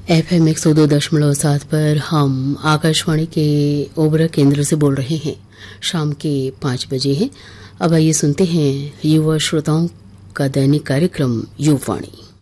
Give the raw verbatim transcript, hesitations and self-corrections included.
F M एक सौ दो दशमलव सात पर हम आकाशवाणी के ओबरा केंद्र से बोल रहे हैं। शाम के पाँच बजे हैं। अब आइए सुनते हैं युवा श्रोताओं का दैनिक कार्यक्रम युवावाणी।